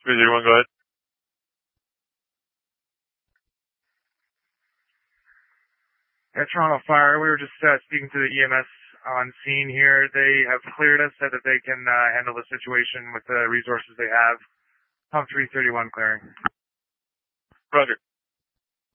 331, go ahead. At Toronto Fire, we were just speaking to the EMS on scene here. They have cleared us, said that they can handle the situation with the resources they have. Pump 331 clearing. Roger.